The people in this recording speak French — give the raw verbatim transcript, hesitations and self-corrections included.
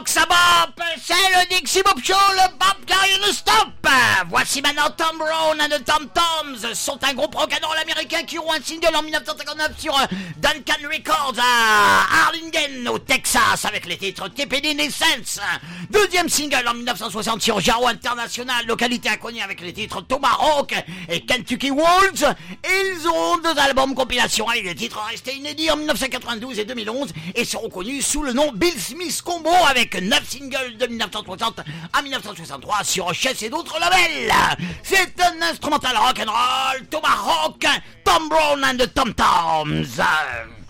rock, ça bop! C'est le Dixie Bop Show, le bop carrière ne stop! Voici maintenant Tom Brown and the Tom Toms, sont un groupe rock'n'roll américain qui ont un single en dix-neuf cent cinquante-neuf sur Duncan Records à Arlington, au Texas, avec les titres T P D Naissance. Deuxième single en dix-neuf cent soixante sur Jarrow International, localité inconnue, avec les titres Tomahawk et Kentucky Waltz. Ils ont deux albums compilation avec des titres restés inédits en dix-neuf cent quatre-vingt-douze et deux mille onze et seront connus sous le nom Bill Smith Combo avec neuf singles de dix-neuf cent soixante à dix-neuf cent soixante-trois sur Chess et d'autres labels. C'est un instrumental rock'n'roll, Tomahawk, Tom Brown and the Tom Toms.